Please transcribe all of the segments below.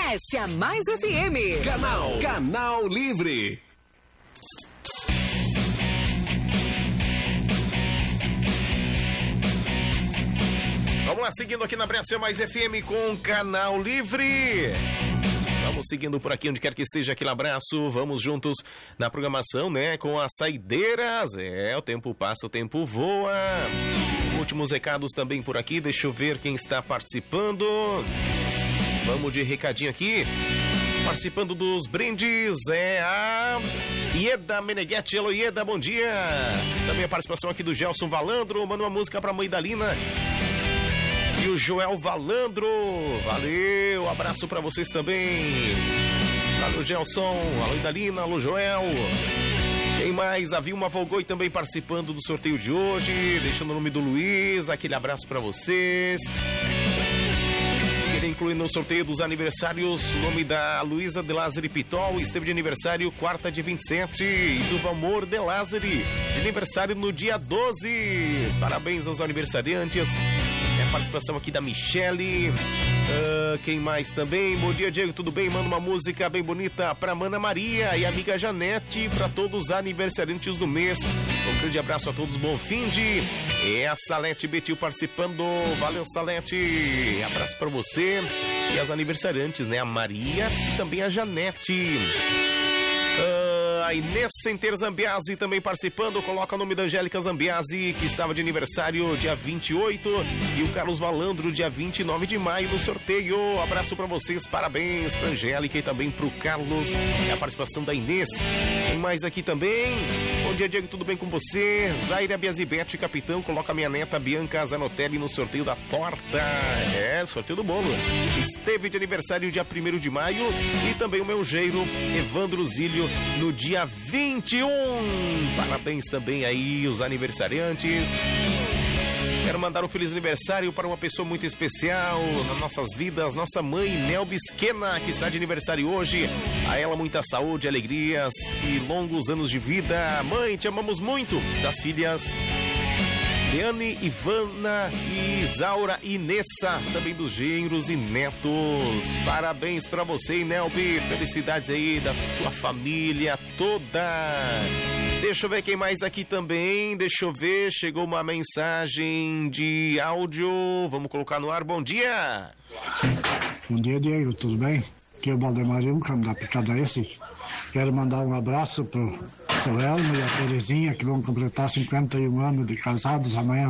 Acesse a Mais FM. Canal Livre. Vamos lá, seguindo aqui na Brasil Mais FM com Canal Livre. Vamos seguindo por aqui, onde quer que esteja, aquele abraço. Vamos juntos na programação, né? Com as saideiras. O tempo passa, o tempo voa. Últimos recados também por aqui. Deixa eu ver quem está participando. Vamos de recadinho aqui. Participando dos brindes é a Ieda Meneghetti. Alô, Ieda, bom dia. Também a participação aqui do Gelson Valandro. Manda uma música pra mãe da Lina. E o Joel Valandro, valeu, abraço pra vocês também. Valeu, Gelson, alô, Idalina, alô, Joel. Quem mais? A Vilma Volgoi também participando do sorteio de hoje, deixando o nome do Luiz, aquele abraço pra vocês. Queria incluir no sorteio dos aniversários o nome da Luísa de Lázari Pitol, esteve de aniversário quarta de 27, e do Valmor de Lázari, de aniversário no dia 12. Parabéns aos aniversariantes. A participação aqui da Michele. Quem mais também? Bom dia, Diego, tudo bem? Manda uma música bem bonita pra Mana Maria e a amiga Janete, pra todos os aniversariantes do mês. Um grande abraço a todos, bom fim de. É a Salete Betil participando. Valeu, Salete. Abraço pra você. E as aniversariantes, né? A Maria e também a Janete. A Inês Center Zambiasi também participando. Coloca o nome da Angélica Zambiasi, que estava de aniversário dia 28, e o Carlos Valandro dia 29 de maio no sorteio. Abraço pra vocês, parabéns pra Angélica e também pro Carlos. É a participação da Inês. Tem mais aqui também. Bom dia, Diego, tudo bem com você? Zaira Biazibete, capitão, coloca minha neta Bianca Zanotelli no sorteio da torta. Sorteio do bolo. Esteve de aniversário dia 1º de maio, e também o meu genro Evandro Zílio no dia 21. Parabéns também aí os aniversariantes. Quero mandar um feliz aniversário para uma pessoa muito especial nas nossas vidas, nossa mãe Nelbis Quena, que está de aniversário hoje. A ela muita saúde, alegrias e longos anos de vida. Mãe, te amamos muito. Das filhas Leane, Ivana, Isaura e Nessa, também dos genros e netos. Parabéns pra você, Nelby. Felicidades aí da sua família toda. Deixa eu ver quem mais aqui também. Deixa eu ver, chegou uma mensagem de áudio. Vamos colocar no ar. Bom dia. Bom dia, Diego, tudo bem? Aqui é o Valdemarinho, da Picada esse. Quero mandar um abraço pro seu Elmo e a Terezinha, que vão completar 51 anos de casados amanhã.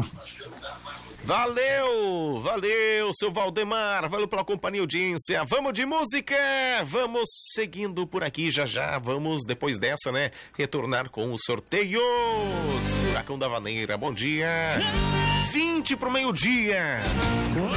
Valeu, seu Valdemar, valeu pela companhia e audiência. Vamos de música, vamos seguindo por aqui, já vamos, depois dessa, né, retornar com os sorteios. Furacão da Vaneira, bom dia. 20 pro meio-dia.